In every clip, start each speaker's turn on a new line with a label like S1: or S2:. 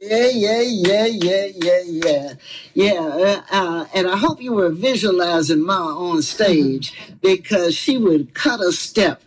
S1: Yeah. And I hope you were visualizing Ma on stage because she would cut a step.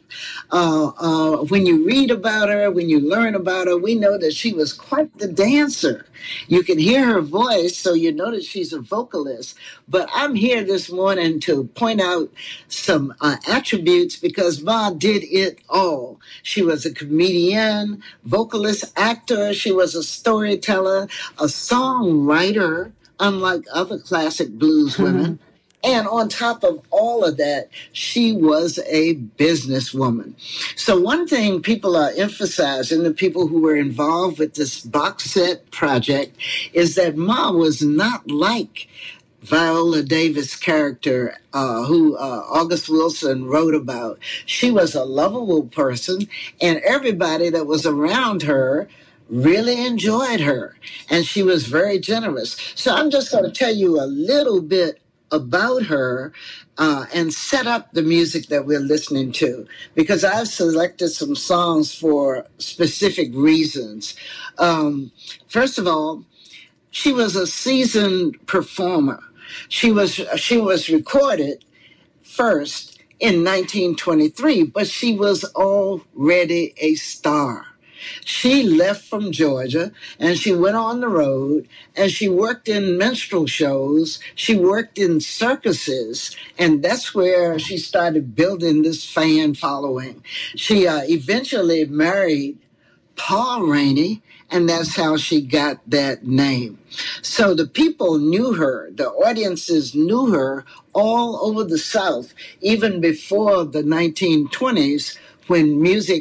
S1: When you read about her, when you learn about her, we know that she was quite the dancer. You can hear her voice, so you know that she's a vocalist. But I'm here this morning to point out some attributes because Ma did it all. She was a comedian, vocalist, actor. She was a storyteller, a songwriter, unlike other classic blues women. And on top of all of that, she was a businesswoman. So, one thing people are emphasizing, the people who were involved with this box set project, is that Ma was not like Viola Davis character who August Wilson wrote about. She was a lovable person, and everybody that was around her really enjoyed her, and she was very generous. So I'm just going to tell you a little bit about her and set up the music that we're listening to because I've selected some songs for specific reasons. First of all, she was a seasoned performer. She was recorded first in 1923, but she was already a star. She left from Georgia and she went on the road and she worked in minstrel shows. She worked in circuses, and that's where she started building this fan following. She eventually married Paul Rainey, and that's how she got that name. So the people knew her, the audiences knew her all over the South, even before the 1920s when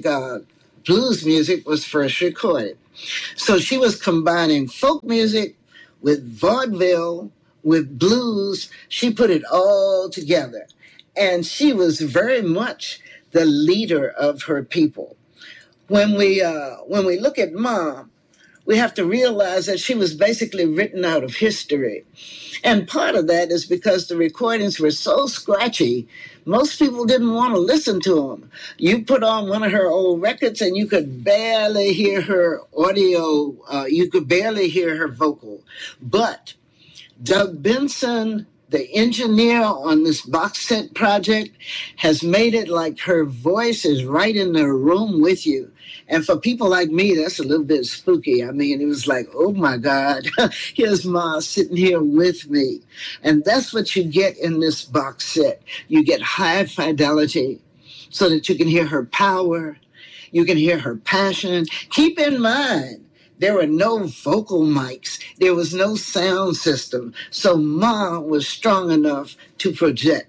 S1: blues music was first recorded. So she was combining folk music with vaudeville, with blues. She put it all together. And she was very much the leader of her people. When we look at Ma, we have to realize that she was basically written out of history. And part of that is because the recordings were so scratchy, most people didn't want to listen to them. You put on one of her old records and you could barely hear her audio, you could barely hear her vocal. But Doug Benson, the engineer on this box set project, has made it like her voice is right in the room with you. And for people like me, that's a little bit spooky. I mean, it was like, oh my God, here's Ma sitting here with me. And that's what you get in this box set. You get high fidelity so that you can hear her power, you can hear her passion. Keep in mind, there were no vocal mics. There was no sound system. So Ma was strong enough to project.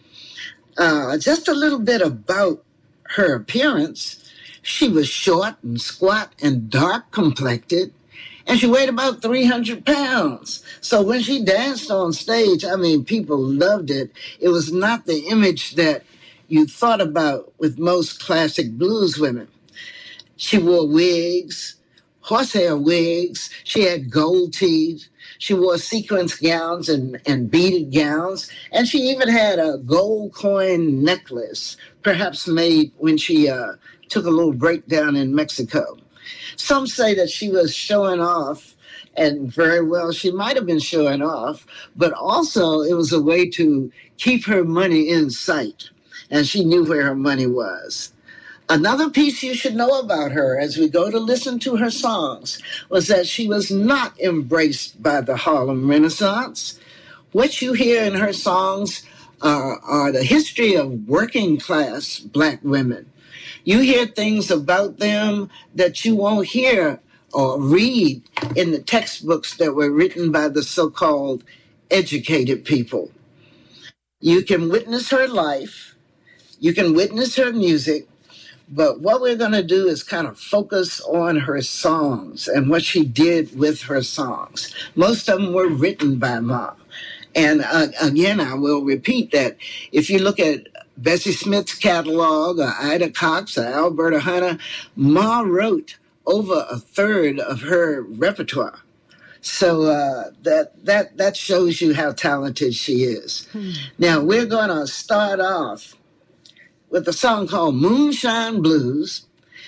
S1: Just a little bit about her appearance. She was short and squat and dark complected, and she weighed about 300 pounds. So when she danced on stage, I mean, people loved it. It was not the image that you thought about with most classic blues women. She wore wigs, horsehair wigs. She had gold teeth. She wore sequence gowns and beaded gowns. And she even had a gold coin necklace, perhaps made when she took a little break down in Mexico. Some say that she was showing off, and very well, she might have been showing off, but also it was a way to keep her money in sight. And she knew where her money was. Another piece you should know about her as we go to listen to her songs was that she was not embraced by the Harlem Renaissance. What you hear in her songs are the history of working class black women. You hear things about them that you won't hear or read in the textbooks that were written by the so-called educated people. You can witness her life, you can witness her music, but what we're going to do is kind of focus on her songs and what she did with her songs. Most of them were written by Ma. And again, I will repeat that if you look at Bessie Smith's catalog, or Ida Cox, or Alberta Hunter, Ma wrote over a third of her repertoire. So that shows you how talented she is. Now, we're going to start off with a song called Moonshine Blues,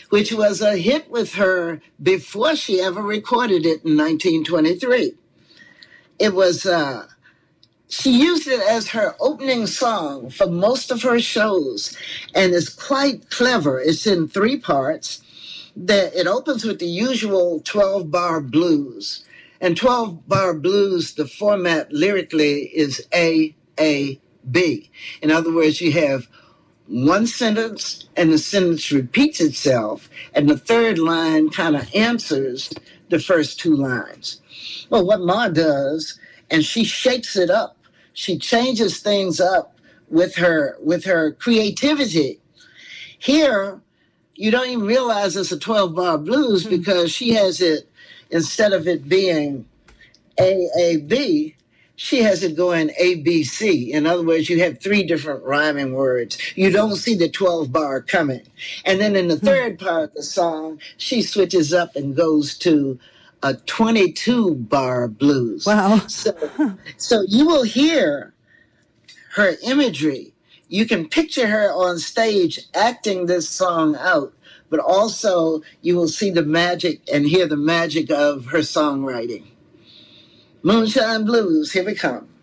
S1: which was a hit with her before she ever recorded it in 1923. It was, she used it as her opening song for most of her shows, and it's quite clever. It's in 3 parts. It opens with the usual 12-bar blues. And 12-bar blues, the format lyrically is A, B. In other words, you have one sentence and the sentence repeats itself, and the third line kind of answers the first 2 lines. Well, what Ma does, and she shakes it up, she changes things up with her creativity. Here, you don't even realize it's a 12-bar blues because she has it, instead of it being A-A-B, she has it going A-B-C. In other words, you have 3 different rhyming words. You don't see the 12-bar coming. And then in the third part of the song, she switches up and goes to a 22-bar blues.
S2: Wow.
S1: So you will hear her imagery. You can picture her on stage acting this song out, but also you will see the magic and hear the magic of her songwriting. Moonshine Blues, here we come.